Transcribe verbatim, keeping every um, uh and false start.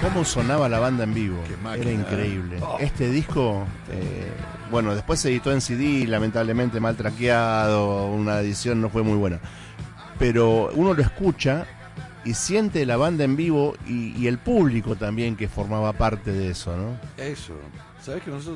cómo sonaba la banda en vivo. Qué máquina, era increíble. oh. Este disco, eh, bueno, después se editó en C D, lamentablemente mal traqueado, una edición no fue muy buena. Pero uno lo escucha y siente la banda en vivo y, y el público también que formaba parte de eso, ¿no? Eso. ¿Sabés que nosotros